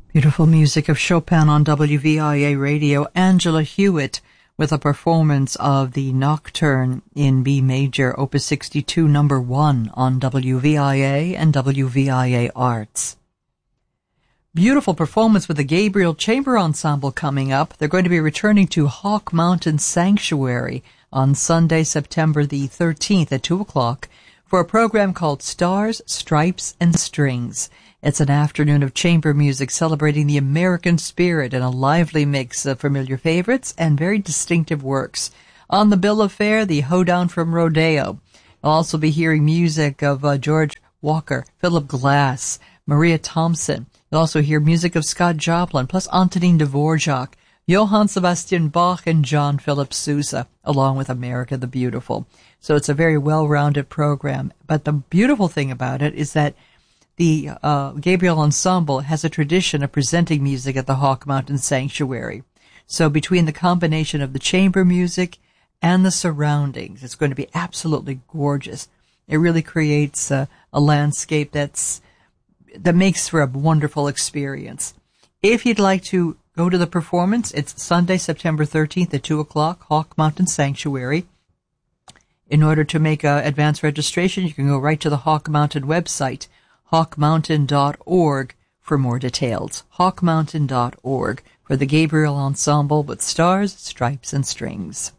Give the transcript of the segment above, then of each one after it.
Beautiful music of Chopin on WVIA Radio. Angela Hewitt with a performance of the Nocturne in B major, Opus 62, number 1 on WVIA and WVIA Arts. Beautiful performance with the Gabriel Chamber Ensemble coming up. They're going to be returning to Hawk Mountain Sanctuary on Sunday, September the 13th at 2 o'clock for a program called Stars, Stripes, and Strings. It's an afternoon of chamber music celebrating the American spirit and a lively mix of familiar favorites and very distinctive works. On the bill of fare, the Hoedown from Rodeo. You'll also be hearing music of George Walker, Philip Glass, Maria Thompson. You'll also hear music of Scott Joplin, plus Antonin Dvorak, Johann Sebastian Bach, and John Philip Sousa, along with America the Beautiful. So it's a very well-rounded program. But the beautiful thing about it is that the Gabriel Ensemble has a tradition of presenting music at the Hawk Mountain Sanctuary. So between the combination of the chamber music and the surroundings, it's going to be absolutely gorgeous. It really creates a landscape that makes for a wonderful experience. If you'd like to go to the performance, it's Sunday, September 13th at 2 o'clock, Hawk Mountain Sanctuary. In order to make advance registration, you can go right to the Hawk Mountain website, hawkmountain.org, for more details. hawkmountain.org for the Gabriel Ensemble with Stars, Stripes, and Strings.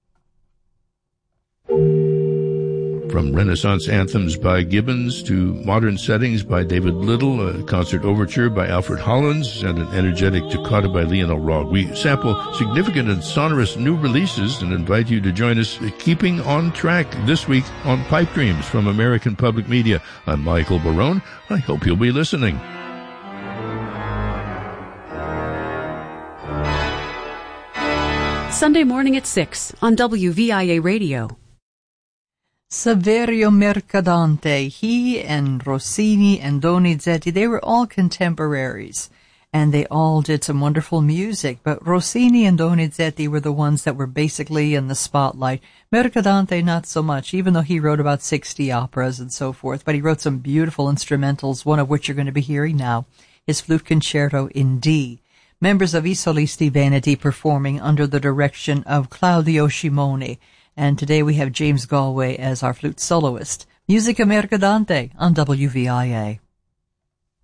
From Renaissance anthems by Gibbons to modern settings by David Little, a concert overture by Alfred Hollins, and an energetic toccata by Lionel Rogge. We sample significant and sonorous new releases and invite you to join us keeping on track this week on Pipe Dreams from American Public Media. I'm Michael Barone. I hope you'll be listening. Sunday morning at 6 on WVIA Radio. Saverio Mercadante, he and Rossini and Donizetti, they were all contemporaries, and they all did some wonderful music, but Rossini and Donizetti were the ones that were basically in the spotlight. Mercadante, not so much, even though he wrote about 60 operas and so forth, but he wrote some beautiful instrumentals, one of which you're going to be hearing now, his Flute Concerto in D. Members of I Solisti Veneti performing under the direction of Claudio Scimone. And today we have James Galway as our flute soloist. Musica Mercadante on WVIA.